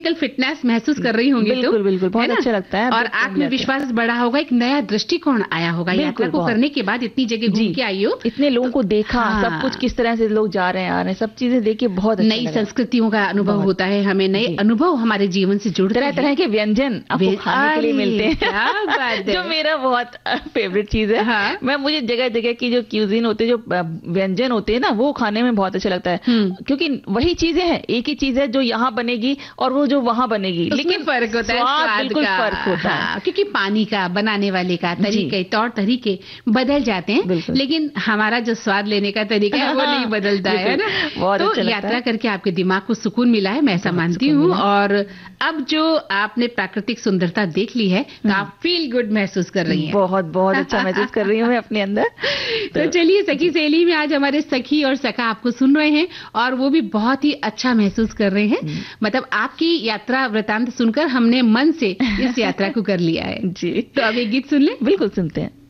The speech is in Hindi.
फिटनेस महसूस कर रही होंगी। बिल्कुल तो बिल्कुल, बहुत अच्छा लगता है। और आत्मविश्वास बढ़ा होगा, एक नया दृष्टिकोण आया होगा यात्रा को करने के बाद। इतनी जगह घूम के आई हो, इतने लोगों को देखा, सब कुछ किस तरह से लोग जा रहे हैं आ रहे हैं, सब चीजें देख के बहुत अच्छा नई संस्कृतियों का अनुभव होता है, हमें नए अनुभव हमारे जीवन से जुड़ते हैं, तरह तरह के व्यंजन आपको खाने के लिए मिलते हैं। क्या बात है। जो मेरा बहुत फेवरेट चीज है। हाँ। मैं मुझे जगह जगह की जो क्यूजिन होते हैं, जो व्यंजन होते हैं ना, वो खाने में बहुत अच्छा लगता है, क्योंकि वही चीजें हैं, एक ही चीज है जो यहाँ बनेगी और वो जो वहाँ बनेगी, लेकिन फर्क होता है, स्वाद बिल्कुल फर्क होता है, क्योंकि पानी का बनाने वाले का तरीके, तौर तरीके बदल जाते हैं, लेकिन हमारा जो स्वाद लेने का तरीका है वो नहीं बदलता है ना। तो यात्रा करके आपके दिमाग को सुकून मिला है, मैं ऐसा मानती हूँ। और अब जो आपने प्राकृतिक सुंदरता देख ली है, तो आप फील गुड महसूस कर रही हैं। बहुत बहुत अच्छा महसूस कर रही हूँ मैं अपने अंदर। तो चलिए, सखी सहेली में आज हमारे सखी और सखा आपको सुन रहे हैं और वो भी बहुत ही अच्छा महसूस कर रहे हैं। मतलब आपकी यात्रा वृतांत सुनकर हमने मन से इस यात्रा को कर लिया है। जी। तो अब एक गीत सुन ले। बिल्कुल सुनते हैं।